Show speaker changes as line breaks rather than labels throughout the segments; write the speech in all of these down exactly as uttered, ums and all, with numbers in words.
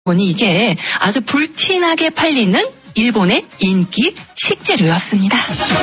보니 이게 아주 불티나게 팔리는 일본의 인기 식재료였습니다.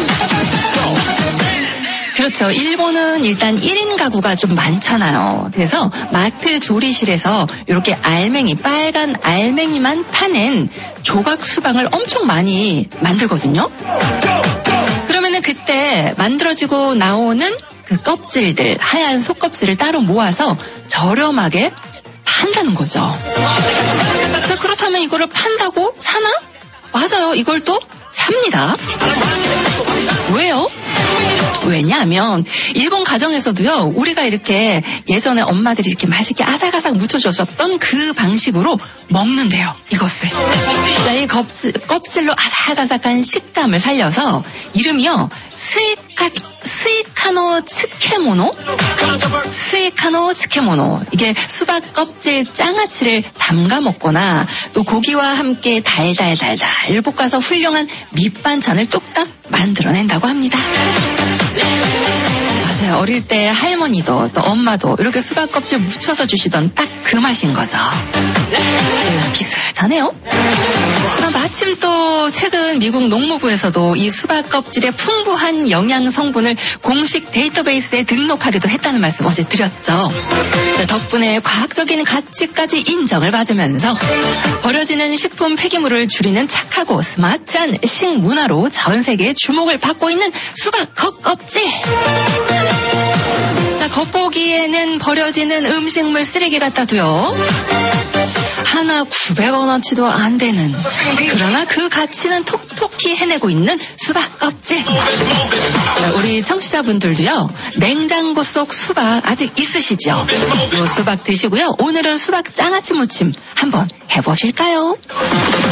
그렇죠. 일본은 일단 일 인 가구가 좀 많잖아요. 그래서 마트 조리실에서 이렇게 알맹이, 빨간 알맹이만 파낸 조각 수박을 엄청 많이 만들거든요. 그러면은 그때 만들어지고 나오는 그 껍질들, 하얀 속껍질을 따로 모아서 저렴하게 판다는 거죠. 자, 그렇다면 이거를 판다고 사나? 맞아요. 이걸 또 삽니다. 왜요? 왜냐하면 일본 가정에서도요, 우리가 이렇게 예전에 엄마들이 이렇게 맛있게 아삭아삭 무쳐줬었던 그 방식으로 먹는데요, 이것을. 자, 이 껍질, 껍질로 아삭아삭한 식감을 살려서 이름이요, 스이카, 스이카노 츠케모노? 스이카노 츠케모노. 이게 수박 껍질 장아찌를 담가 먹거나 또 고기와 함께 달달달달 볶아서 훌륭한 밑반찬을 뚝딱 만들어낸다고 합니다. 맞아요. 어릴 때 할머니도 또 엄마도 이렇게 수박 껍질 묻혀서 주시던 딱 그 맛인 거죠. 음, 비슷하네요. 마침 또 최근 미국 농무부에서도 이 수박 껍질의 풍부한 영양 성분을 공식 데이터베이스에 등록하기도 했다는 말씀 어제 드렸죠. 덕분에 과학적인 가치까지 인정을 받으면서 버려지는 식품 폐기물을 줄이는 착하고 스마트한 식문화로 전 세계의 주목을 받고 있는 수박 겉껍질. 자, 겉보기에는 버려지는 음식물 쓰레기 같다도요. 하나 구백 원어치도 안 되는, 그러나 그 가치는 톡톡히 해내고 있는 수박 껍질. 우리 청취자분들도요, 냉장고 속 수박 아직 있으시죠? 요 수박 드시고요. 오늘은 수박 장아찌 무침 한번 해보실까요?